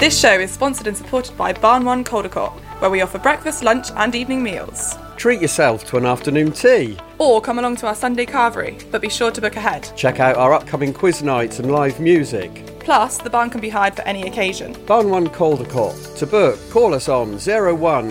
This show is sponsored and supported by Barn One Caldecott, where we offer breakfast, lunch and evening meals. Treat yourself to an afternoon tea. Or come along to our Sunday carvery, but be sure to book ahead. Check out our upcoming quiz nights and live music. Plus, the barn can be hired for any occasion. Barn One Caldecott. To book, call us on 01